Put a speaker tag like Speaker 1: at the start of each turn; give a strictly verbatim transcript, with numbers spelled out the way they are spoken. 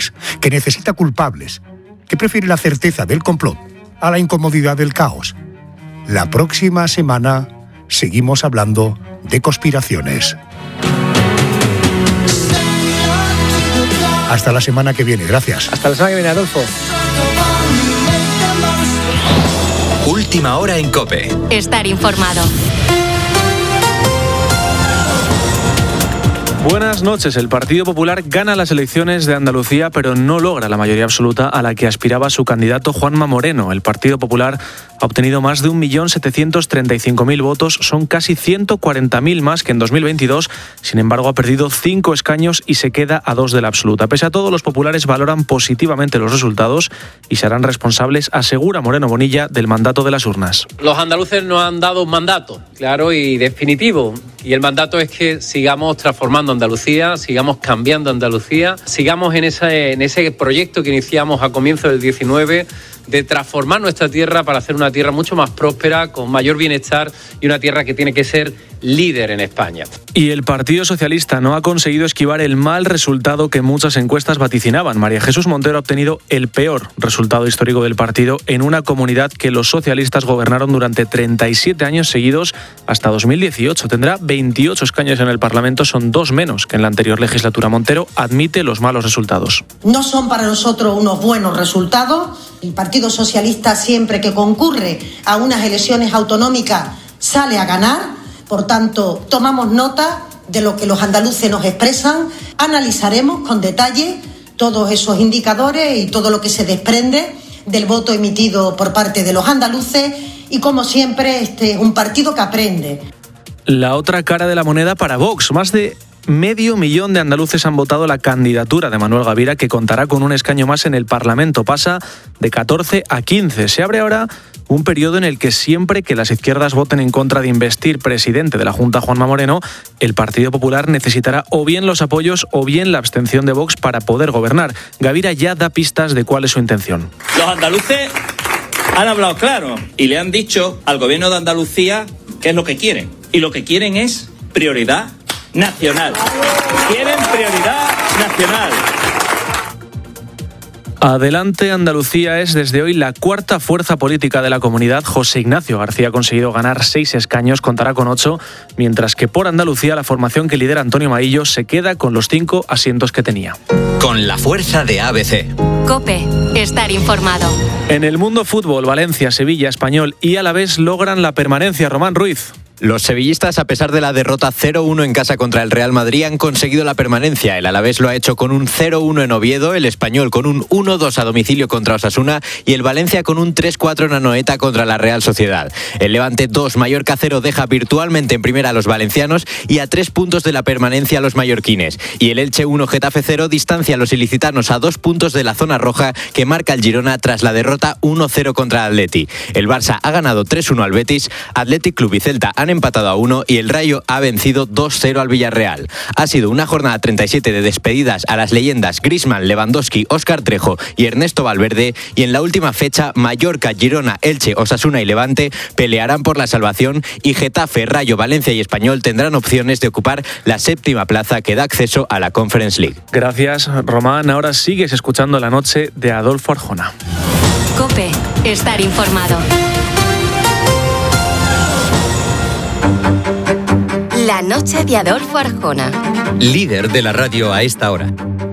Speaker 1: culpables, que necesita culpables, que prefiere la certeza del complot a la incomodidad del caos. La próxima semana seguimos hablando de conspiraciones. Hasta la semana que viene, gracias.
Speaker 2: Hasta la semana que viene, Adolfo.
Speaker 3: Última hora en COPE.
Speaker 4: Estar informado.
Speaker 5: Buenas noches. El Partido Popular gana las elecciones de Andalucía, pero no logra la mayoría absoluta a la que aspiraba su candidato Juanma Moreno. El Partido Popular ha obtenido más de un millón setecientos treinta y cinco mil votos, son casi ciento cuarenta mil más que en dos mil veintidós. Sin embargo, ha perdido cinco escaños y se queda a dos de la absoluta. Pese a todo, los populares valoran positivamente los resultados y serán responsables, asegura Moreno Bonilla, del mandato de las urnas.
Speaker 6: Los andaluces nos han dado un mandato claro y definitivo, y el mandato es que sigamos transformando Andalucía, sigamos cambiando Andalucía, sigamos en ese, en ese proyecto que iniciamos a comienzos del diecinueve de transformar nuestra tierra para hacer una tierra mucho más próspera, con mayor bienestar y una tierra que tiene que ser líder en España.
Speaker 5: Y el Partido Socialista no ha conseguido esquivar el mal resultado que muchas encuestas vaticinaban. María Jesús Montero ha obtenido el peor resultado histórico del partido en una comunidad que los socialistas gobernaron durante treinta y siete años seguidos hasta dos mil dieciocho. Tendrá veintiocho escaños en el Parlamento, son dos menos que en la anterior legislatura. Montero admite los malos resultados.
Speaker 7: No son para nosotros unos buenos resultados. El Partido Socialista, siempre que concurre a unas elecciones autonómicas, sale a ganar. Por tanto, tomamos nota de lo que los andaluces nos expresan, analizaremos con detalle todos esos indicadores y todo lo que se desprende del voto emitido por parte de los andaluces, y como siempre, este es un partido que aprende.
Speaker 5: La otra cara de la moneda para Vox. Más de medio millón de andaluces han votado la candidatura de Manuel Gavira, que contará con un escaño más en el Parlamento. Pasa de catorce a quince. Se abre ahora un periodo en el que siempre que las izquierdas voten en contra de investir presidente de la Junta Juanma Moreno, el Partido Popular necesitará o bien los apoyos o bien la abstención de Vox para poder gobernar. Gavira ya da pistas de cuál es su intención.
Speaker 8: Los andaluces han hablado claro y le han dicho al gobierno de Andalucía qué es lo que quieren. Y lo que quieren es prioridad nacional. Quieren prioridad nacional.
Speaker 5: Adelante Andalucía es desde hoy la cuarta fuerza política de la comunidad. José Ignacio García ha conseguido ganar seis escaños, contará con ocho, mientras que por Andalucía la formación que lidera Antonio Maillo se queda con los cinco asientos que tenía.
Speaker 3: Con la fuerza de A B C.
Speaker 4: COPE, estar informado.
Speaker 5: En el mundo fútbol, Valencia, Sevilla, Español y Alavés logran la permanencia. Román Ruiz.
Speaker 9: Los sevillistas, a pesar de la derrota cero uno en casa contra el Real Madrid, han conseguido la permanencia. El Alavés lo ha hecho con un cero uno en Oviedo, el Español con un uno dos a domicilio contra Osasuna y el Valencia con un tres cuatro en Anoeta contra la Real Sociedad. El Levante dos, Mallorca cero deja virtualmente en primera a los valencianos y a tres puntos de la permanencia a los mallorquines. Y el Elche uno, Getafe cero distancia a los ilicitanos a dos puntos de la zona roja que marca el Girona tras la derrota uno cero contra Atleti. El Barça ha ganado tres uno al Betis, Athletic Club y Celta han empatado a uno y el Rayo ha vencido dos cero al Villarreal. Ha sido una jornada treinta y siete de despedidas a las leyendas Griezmann, Lewandowski, Óscar Trejo y Ernesto Valverde, y en la última fecha Mallorca, Girona, Elche, Osasuna y Levante pelearán por la salvación y Getafe, Rayo, Valencia y Español tendrán opciones de ocupar la séptima plaza que da acceso a la Conference League.
Speaker 5: Gracias, Román. Ahora sigues escuchando La Noche de Adolfo Arjona.
Speaker 4: COPE, estar informado. La noche de Adolfo Arjona.
Speaker 3: Líder de la radio a esta hora.